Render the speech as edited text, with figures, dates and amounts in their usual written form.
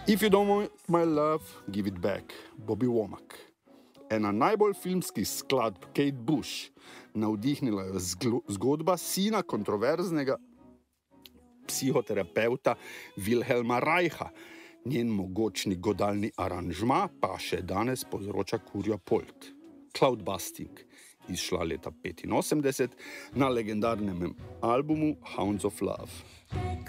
If you don't want my love, give it back, Bobby Womack. Ena najbolj filmskih skladb Kate Bush, navdihnila jo zgodba sina kontroverznega psihoterapeuta Wilhelma Reicha. Njen mogočni godalni aranžma pa še danes povzroča kurjo polt. Cloudbusting, izšla leta 1985 na legendarnem albumu Hounds of Love.